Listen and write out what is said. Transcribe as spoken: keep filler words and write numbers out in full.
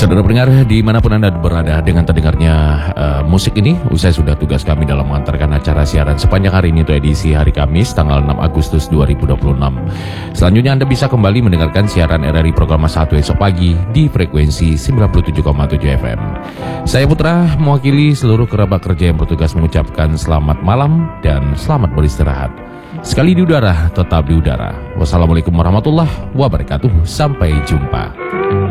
Saudara pendengar, dimanapun Anda berada dengan terdengarnya uh, musik ini, usai sudah tugas kami dalam mengantarkan acara siaran sepanjang hari ini untuk edisi hari Kamis tanggal enam Agustus dua ribu dua puluh enam. Selanjutnya Anda bisa kembali mendengarkan siaran R R I Program satu esok pagi di frekuensi sembilan puluh tujuh koma tujuh F M. Saya Putra mewakili seluruh kerabat kerja yang bertugas mengucapkan selamat malam dan selamat beristirahat. Sekali di udara, tetap di udara. Wassalamualaikum warahmatullahi wabarakatuh. Sampai jumpa.